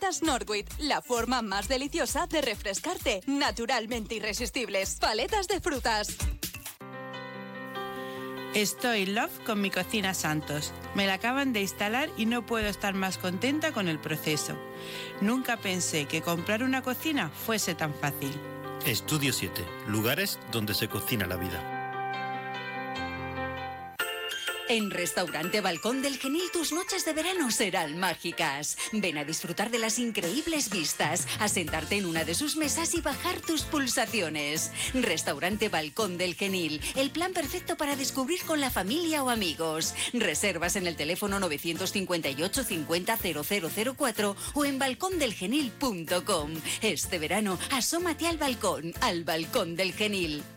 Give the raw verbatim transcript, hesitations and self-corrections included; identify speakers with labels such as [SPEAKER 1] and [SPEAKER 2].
[SPEAKER 1] Paletas Norwich, la forma más deliciosa de refrescarte, naturalmente irresistibles. Paletas de frutas.
[SPEAKER 2] Estoy in love con mi cocina Santos. Me la acaban de instalar y no puedo estar más contenta con el proceso. Nunca pensé que comprar una cocina fuese tan fácil.
[SPEAKER 3] Estudio siete. Lugares donde se cocina la vida.
[SPEAKER 4] En Restaurante Balcón del Genil tus noches de verano serán mágicas. Ven a disfrutar de las increíbles vistas, a sentarte en una de sus mesas y bajar tus pulsaciones. Restaurante Balcón del Genil, el plan perfecto para descubrir con la familia o amigos. Reservas en el teléfono nueve cinco ocho cincuenta cero cero cero cuatro o en balcón del genil punto com. Este verano asómate al balcón, al Balcón del Genil.